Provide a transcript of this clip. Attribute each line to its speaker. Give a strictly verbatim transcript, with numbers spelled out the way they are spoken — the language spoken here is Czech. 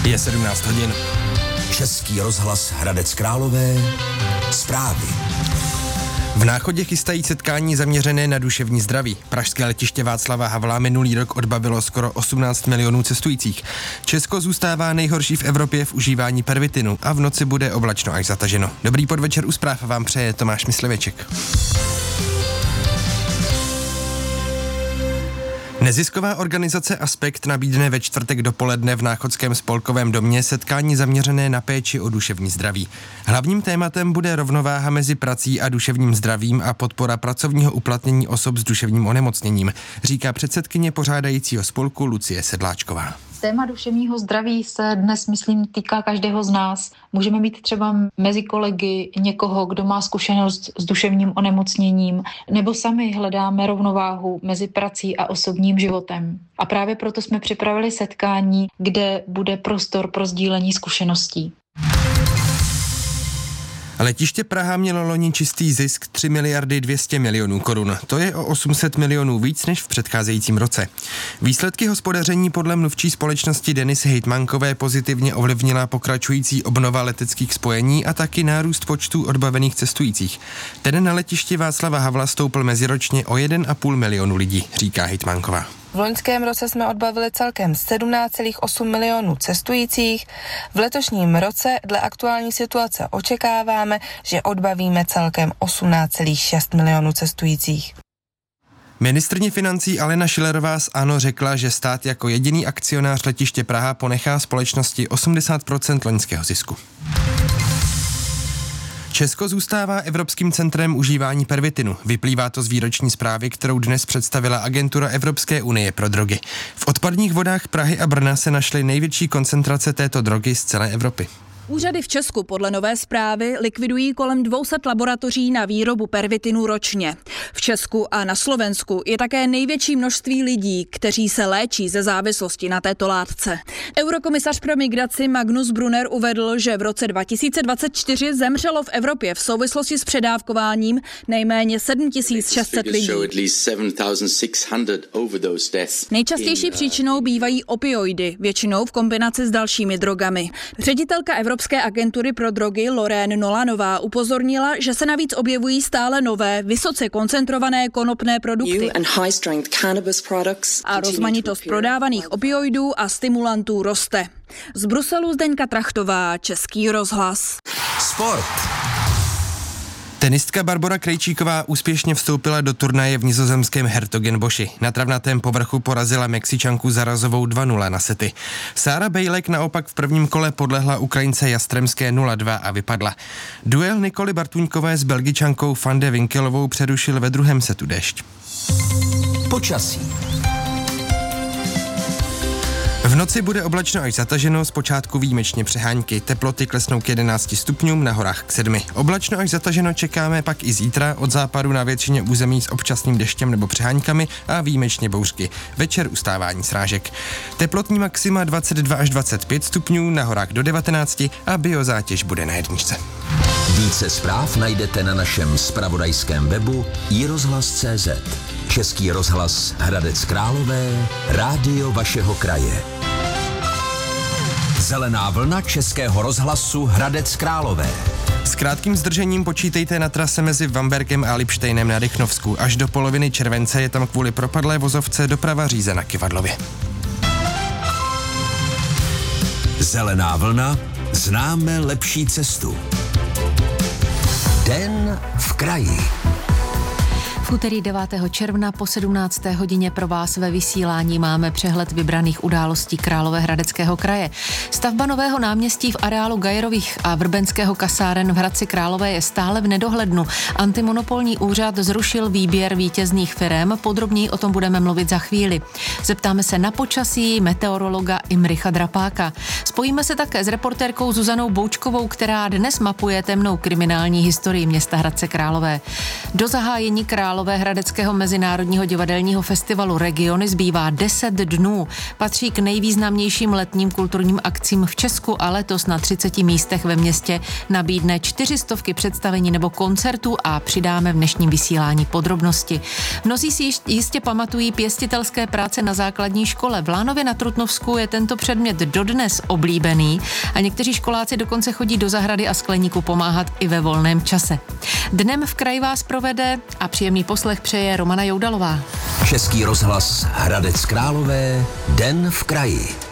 Speaker 1: Je sedmnáct hodin.
Speaker 2: Český rozhlas Hradec Králové. Zprávy.
Speaker 1: V Náchodě chystají setkání zaměřené na duševní zdraví. Pražské letiště Václava Havla minulý rok odbavilo skoro osmnáct milionů cestujících. Česko zůstává nejhorší v Evropě v užívání pervitinu a v noci bude oblačno až zataženo. Dobrý podvečer u zpráv vám přeje Tomáš Myslivěček. Nezisková organizace Aspekt nabídne ve čtvrtek dopoledne v Náchodském spolkovém domě setkání zaměřené na péči o duševní zdraví. Hlavním tématem bude rovnováha mezi prací a duševním zdravím a podpora pracovního uplatnění osob s duševním onemocněním, říká předsedkyně pořádajícího spolku Lucie Sedláčková.
Speaker 3: Téma duševního zdraví se dnes, myslím, týká každého z nás. Můžeme mít třeba mezi kolegy někoho, kdo má zkušenost s duševním onemocněním, nebo sami hledáme rovnováhu mezi prací a osobním životem. A právě proto jsme připravili setkání, kde bude prostor pro sdílení zkušeností.
Speaker 1: Letiště Praha mělo loni čistý zisk tři miliardy dvě stě milionů korun. To je o osm set milionů víc než v předcházejícím roce. Výsledky hospodaření podle mluvčí společnosti Denisy Hejtmankové pozitivně ovlivnila pokračující obnova leteckých spojení a taky nárůst počtu odbavených cestujících. Ten na letišti Václava Havla stoupl meziročně o jeden a půl milionu lidí, říká Hejtmanková.
Speaker 4: V loňském roce jsme odbavili celkem sedmnáct celá osm milionů cestujících. V letošním roce dle aktuální situace očekáváme, že odbavíme celkem osmnáct celá šest milionů cestujících.
Speaker 1: Ministryně financí Alena Schillerová z ANO řekla, že stát jako jediný akcionář letiště Praha ponechá společnosti osmdesát procent loňského zisku. Česko zůstává Evropským centrem užívání pervitinu. Vyplývá to z výroční zprávy, kterou dnes představila Agentura Evropské unie pro drogy. V odpadních vodách Prahy a Brna se našly největší koncentrace této drogy z celé Evropy.
Speaker 5: Úřady v Česku podle nové zprávy likvidují kolem dvě stě laboratoří na výrobu pervitinu ročně. V Česku a na Slovensku je také největší množství lidí, kteří se léčí ze závislosti na této látce. Eurokomisař pro migraci Magnus Brunner uvedl, že v roce dva tisíce dvacet čtyři zemřelo v Evropě v souvislosti s předávkováním nejméně sedm tisíc šest set lidí. Nejčastější příčinou bývají opioidy, většinou v kombinaci s dalšími drogami. Ředitelka Evropské Evropské agentury pro drogy Lorraine Nolanová upozornila, že se navíc objevují stále nové, vysoce koncentrované konopné produkty a rozmanitost prodávaných opioidů a stimulantů roste. Z Bruselu Zdeňka Trachtová, Český rozhlas.
Speaker 2: Sport.
Speaker 1: Tenistka Barbora Krejčíková úspěšně vstoupila do turnaje v nizozemském Hertogenboši. Na travnatém povrchu porazila Mexičanku Zarazovou dva nula na sety. Sára Bejlek naopak v prvním kole podlehla Ukrajince Jastremské nula dva a vypadla. Duel Nikoly Bartuňkové s Belgičankou Van de Winkelovou přerušil ve druhém setu déšť.
Speaker 2: Počasí.
Speaker 1: V noci bude oblačno až zataženo, zpočátku výjimečně přehánky. Teploty klesnou k jedenácti stupňům, na horách k sedmi. Oblačno až zataženo čekáme pak i zítra, od západu na většině území s občasným deštěm nebo přeháňkami a výjimečně bouřky. Večer ustávání srážek. Teplotní maxima dvacet dva až dvacet pět stupňů, na horách do devatenácti a biozátěž bude na jedničce.
Speaker 2: Více zpráv najdete na našem zpravodajském webu i rozhlas tečka cé zet. Český rozhlas Hradec Králové, rádio vašeho kraje. Zelená vlna Českého rozhlasu Hradec Králové.
Speaker 1: S krátkým zdržením počítejte na trase mezi Vamberkem a Lipštejnem na Rychnovsku. Až do poloviny července je tam kvůli propadlé vozovce doprava řízena Kyvadlově.
Speaker 2: Zelená vlna, známe lepší cestu. Den v kraji.
Speaker 6: V úterý devátého června po sedmnácté hodině pro vás ve vysílání máme přehled vybraných událostí Královéhradeckého kraje. Stavba nového náměstí v areálu Gajerových a Vrbenského kasáren v Hradci Králové je stále v nedohlednu. Antimonopolní úřad zrušil výběr vítězných firem, podrobněji o tom budeme mluvit za chvíli. Zeptáme se na počasí meteorologa Imricha Drapáka. Spojíme se také s reportérkou Zuzanou Boučkovou, která dnes mapuje temnou kriminální historii města Hradce Králové. Do zahájení Králové Královéhradeckého mezinárodního divadelního festivalu Regiony zbývá deset dnů. Patří k nejvýznamnějším letním kulturním akcím v Česku a letos na třiceti místech ve městě nabídne čtyřistovky představení nebo koncertů a přidáme v dnešním vysílání podrobnosti. Mnozí si jistě pamatují pěstitelské práce na základní škole. V Lánově na Trutnovsku je tento předmět dodnes oblíbený a někteří školáci dokonce chodí do zahrady a skleníku pomáhat i ve volném čase. Dnem v kraji vás provede a příjemný poslech přeje Romana Joudalová.
Speaker 2: Český rozhlas Hradec Králové, Den v kraji.